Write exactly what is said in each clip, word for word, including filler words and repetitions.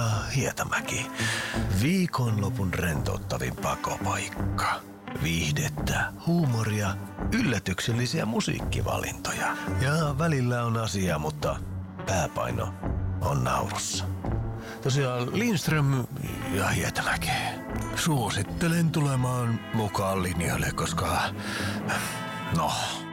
Hietamäki. Viikonlopun rentouttavin pakopaikka. Viihdettä, huumoria, yllätyksellisiä musiikkivalintoja. Ja välillä on asiaa, mutta pääpaino on naurussa. Tosiaan Lindström ja Hietamäki. Suosittelen tulemaan mukaan linjoille, koska... No...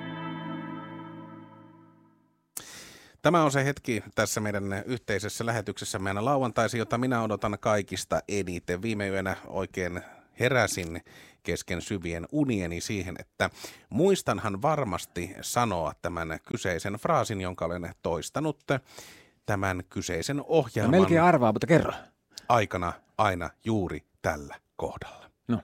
Tämä on se hetki tässä meidän yhteisessä lähetyksessä meidän lauantaisi, jota minä odotan kaikista eniten. Viime yönä oikein heräsin kesken syvien unieni siihen, että muistanhan varmasti sanoa tämän kyseisen fraasin, jonka olen toistanut tämän kyseisen ohjelman. No melkein arvaa, mutta kerro. Aikana aina juuri tällä kohdalla. No.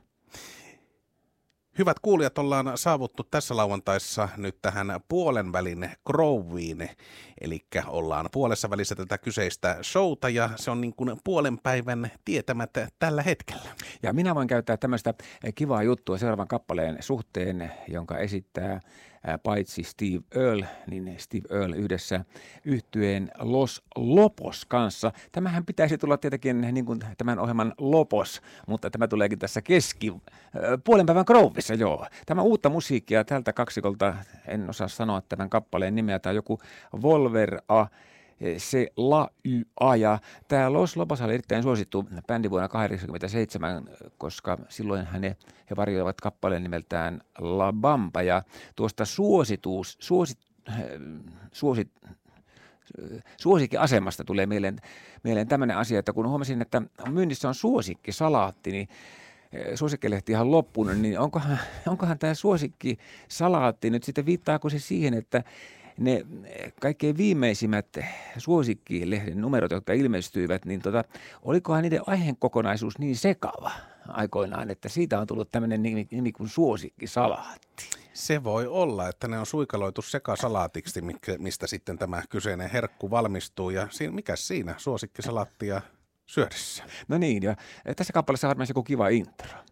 Hyvät kuulijat, ollaan saavuttu tässä lauantaissa nyt tähän puolen välin Groviin, eli ollaan puolessa välissä tätä kyseistä showta ja se on niin kuin puolen päivän tietämättä tällä hetkellä. Ja minä voin käyttää tämmöistä kivaa juttua seuraavan kappaleen suhteen, jonka esittää paitsi Steve Earle, niin Steve Earle yhdessä yhtyeen Los Lopos kanssa. Tämähän pitäisi tulla tietenkin niin kuin tämän ohjelman Lopos, mutta tämä tuleekin tässä keski puolen päivän Grovissa, joo. Tämä uutta musiikkia tältä kaksikolta, en osaa sanoa tämän kappaleen nimeä, tai joku Volver A. Se La Y A, ja tämä Los Lobos oli erittäin suosittu bändi vuonna tuhatyhdeksänsataakahdeksankymmentäseitsemän, koska silloin he, he varjoivat kappaleen nimeltään La Bamba, ja tuosta suosituus, suosit, suosit, suosikkiasemasta tulee mieleen, mieleen tämmöinen asia, että kun huomasin, että myynnissä on suosikkisalaatti, niin suosikkilehti ihan loppunut, niin onkohan, onkohan tämä suosikkisalaatti nyt sitten, viittaako se siihen, että ne kaikkein viimeisimmät suosikkilehden numerot, jotka ilmestyivät, niin tota, olikohan niiden aiheen kokonaisuus niin sekava aikoinaan, että siitä on tullut tämmöinen nimi, nimi kuin suosikkisalaatti. Se voi olla, että ne on suikaloitu sekasalaatiksi, mistä sitten tämä kyseinen herkku valmistuu. Ja siinä, mikäs siinä suosikkisalaattia syödessä? No niin, ja tässä kappaleessa on varmaan joku kiva intro.